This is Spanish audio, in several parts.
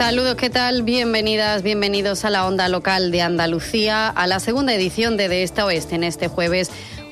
Saludos, ¿qué tal? Bienvenidas, bienvenidos a la Onda Local de Andalucía, a la segunda edición de Este a Oeste, en este jueves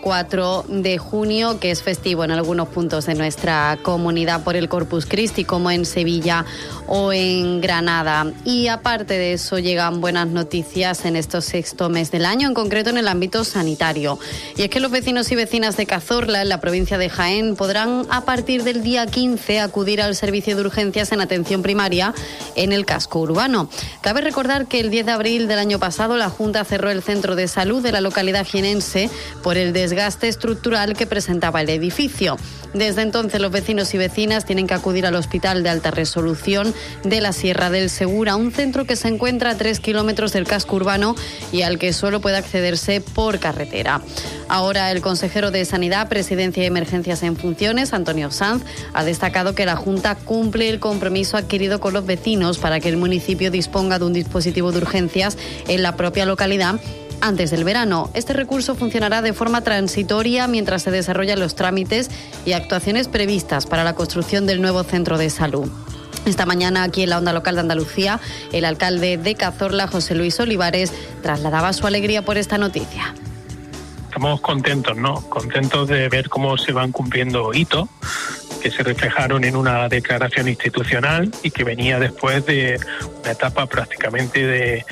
4 de junio, que es festivo en algunos puntos de nuestra comunidad por el Corpus Christi, como en Sevilla o en Granada. Y aparte de eso, llegan buenas noticias en este sexto mes del año, en concreto en el ámbito sanitario. Y es que los vecinos y vecinas de Cazorla, en la provincia de Jaén, podrán a partir del día 15 acudir al servicio de urgencias en atención primaria en el casco urbano. Cabe recordar que el 10 de abril del año pasado la Junta cerró el centro de salud de la localidad jienense por el desgaste estructural que presentaba el edificio. Desde entonces los vecinos y vecinas tienen que acudir al Hospital de Alta Resolución de la Sierra del Segura, un centro que se encuentra a 3 kilómetros del casco urbano y al que solo puede accederse por carretera. Ahora el consejero de Sanidad, Presidencia y Emergencias en funciones, Antonio Sanz, ha destacado que la Junta cumple el compromiso adquirido con los vecinos para que el municipio disponga de un dispositivo de urgencias en la propia localidad antes del verano. Este recurso funcionará de forma transitoria mientras se desarrollan los trámites y actuaciones previstas para la construcción del nuevo centro de salud. Esta mañana, aquí en la Onda Local de Andalucía, el alcalde de Cazorla, José Luis Olivares, trasladaba su alegría por esta noticia. Estamos contentos, ¿no? Contentos de ver cómo se van cumpliendo hitos que se reflejaron en una declaración institucional y que venía después de una etapa prácticamente de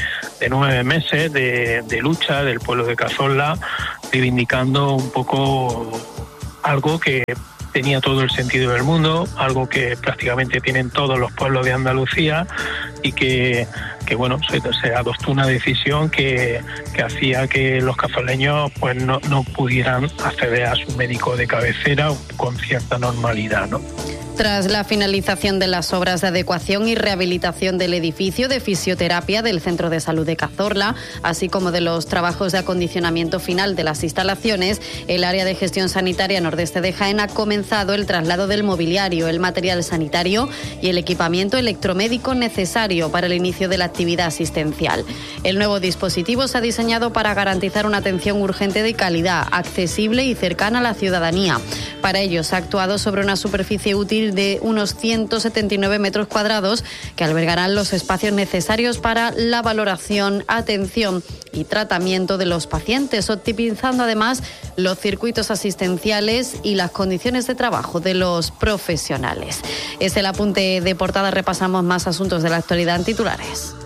9 meses de lucha del pueblo de Cazorla, reivindicando un poco algo que tenía todo el sentido del mundo, algo que prácticamente tienen todos los pueblos de Andalucía y que bueno, se adoptó una decisión que hacía que los cazorleños pues no pudieran acceder a su médico de cabecera con cierta normalidad, ¿no? Tras la finalización de las obras de adecuación y rehabilitación del edificio de fisioterapia del Centro de Salud de Cazorla, así como de los trabajos de acondicionamiento final de las instalaciones, el área de gestión sanitaria nordeste de Jaén ha comenzado el traslado del mobiliario, el material sanitario y el equipamiento electromédico necesario para el inicio de la actividad asistencial. El nuevo dispositivo se ha diseñado para garantizar una atención urgente de calidad, accesible y cercana a la ciudadanía. Para ello se ha actuado sobre una superficie útil de unos 179 metros cuadrados que albergarán los espacios necesarios para la valoración, atención y tratamiento de los pacientes, optimizando además los circuitos asistenciales y las condiciones de trabajo de los profesionales. Es el apunte de portada. Repasamos más asuntos de la actualidad en titulares.